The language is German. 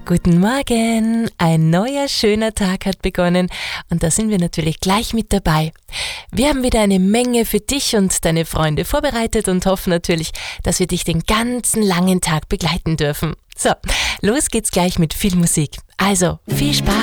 Guten Morgen, ein neuer schöner Tag hat begonnen und da sind wir natürlich gleich mit dabei. Wir haben wieder eine Menge für dich und deine Freunde vorbereitet und hoffen natürlich, dass wir dich den ganzen langen Tag begleiten dürfen. So, los geht's gleich mit viel Musik. Also, viel Spaß!